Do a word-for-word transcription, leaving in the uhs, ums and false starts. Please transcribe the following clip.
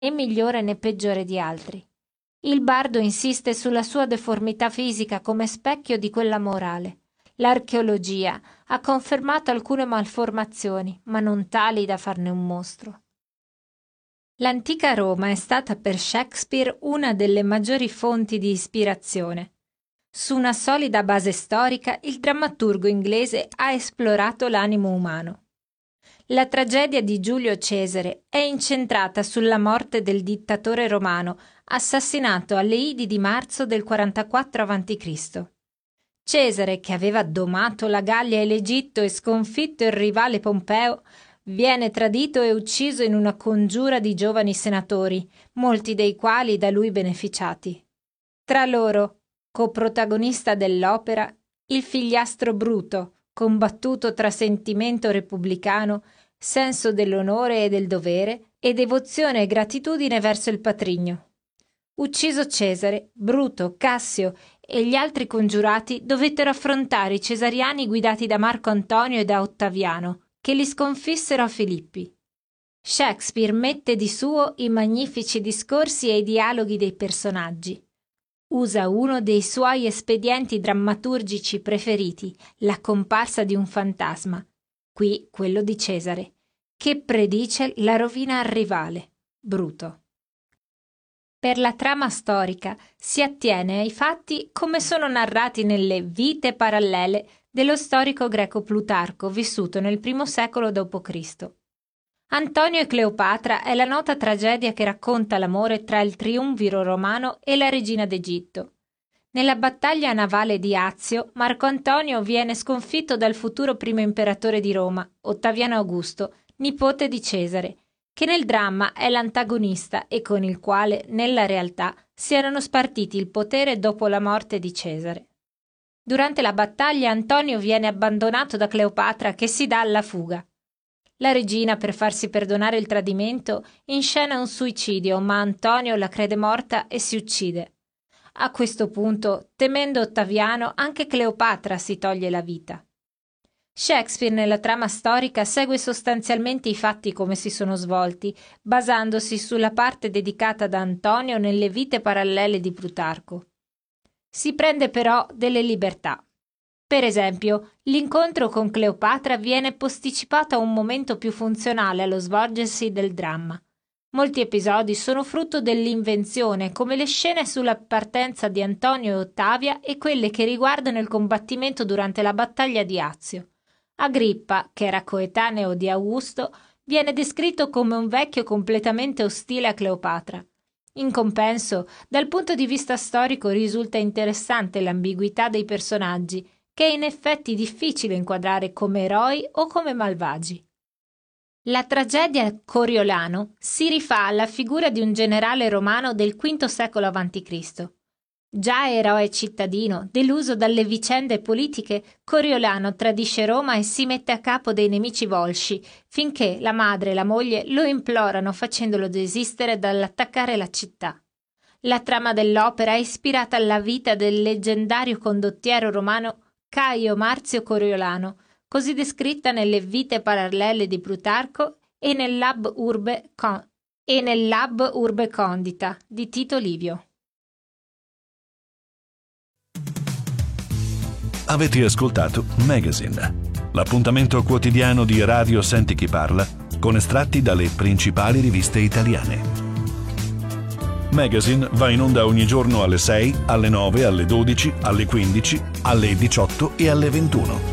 né migliore né peggiore di altri. Il bardo insiste sulla sua deformità fisica come specchio di quella morale. L'archeologia ha confermato alcune malformazioni, ma non tali da farne un mostro. L'antica Roma è stata per Shakespeare una delle maggiori fonti di ispirazione. Su una solida base storica, il drammaturgo inglese ha esplorato l'animo umano. La tragedia di Giulio Cesare è incentrata sulla morte del dittatore romano, assassinato alle Idi di marzo del quarantaquattro avanti Cristo Cesare, che aveva domato la Gallia e l'Egitto e sconfitto il rivale Pompeo, viene tradito e ucciso in una congiura di giovani senatori, molti dei quali da lui beneficiati. Tra loro, coprotagonista dell'opera, il figliastro Bruto, combattuto tra sentimento repubblicano, senso dell'onore e del dovere, e devozione e gratitudine verso il patrigno. Ucciso Cesare, Bruto, Cassio e gli altri congiurati dovettero affrontare i cesariani guidati da Marco Antonio e da Ottaviano, che li sconfissero a Filippi. Shakespeare mette di suo i magnifici discorsi e i dialoghi dei personaggi. Usa uno dei suoi espedienti drammaturgici preferiti, la comparsa di un fantasma, qui quello di Cesare, che predice la rovina al rivale, Bruto. Per la trama storica si attiene ai fatti come sono narrati nelle Vite parallele dello storico greco Plutarco, vissuto nel primo secolo dopo Cristo Antonio e Cleopatra è la nota tragedia che racconta l'amore tra il triumviro romano e la regina d'Egitto. Nella battaglia navale di Azio, Marco Antonio viene sconfitto dal futuro primo imperatore di Roma, Ottaviano Augusto, nipote di Cesare, che nel dramma è l'antagonista e con il quale, nella realtà, si erano spartiti il potere dopo la morte di Cesare. Durante la battaglia Antonio viene abbandonato da Cleopatra, che si dà alla fuga. La regina, per farsi perdonare il tradimento, inscena un suicidio, ma Antonio la crede morta e si uccide. A questo punto, temendo Ottaviano, anche Cleopatra si toglie la vita. Shakespeare nella trama storica segue sostanzialmente i fatti come si sono svolti, basandosi sulla parte dedicata da Antonio nelle Vite parallele di Plutarco. Si prende però delle libertà. Per esempio, l'incontro con Cleopatra viene posticipato a un momento più funzionale allo svolgersi del dramma. Molti episodi sono frutto dell'invenzione, come le scene sulla partenza di Antonio e Ottavia e quelle che riguardano il combattimento durante la battaglia di Azio. Agrippa, che era coetaneo di Augusto, viene descritto come un vecchio completamente ostile a Cleopatra. In compenso, dal punto di vista storico risulta interessante l'ambiguità dei personaggi, che è in effetti difficile inquadrare come eroi o come malvagi. La tragedia Coriolano si rifà alla figura di un generale romano del quinto secolo avanti Cristo Già eroe cittadino, deluso dalle vicende politiche, Coriolano tradisce Roma e si mette a capo dei nemici volsci, finché la madre e la moglie lo implorano facendolo desistere dall'attaccare la città. La trama dell'opera è ispirata alla vita del leggendario condottiero romano Caio Marzio Coriolano, così descritta nelle Vite parallele di Plutarco e nel Lab Urbe, Con- e nel Lab Urbe Condita di Tito Livio. Avete ascoltato Magazine, l'appuntamento quotidiano di Radio Senti Chi Parla con estratti dalle principali riviste italiane. Magazine va in onda ogni giorno alle sei, alle nove, alle dodici, alle quindici, alle diciotto e alle ventuno.